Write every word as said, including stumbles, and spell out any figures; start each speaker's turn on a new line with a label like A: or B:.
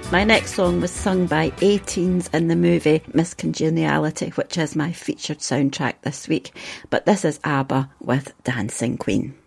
A: My next song was sung by A-Teens in the movie Miss Congeniality, which is my featured soundtrack this week. But this is ABBA with Dancing Queen.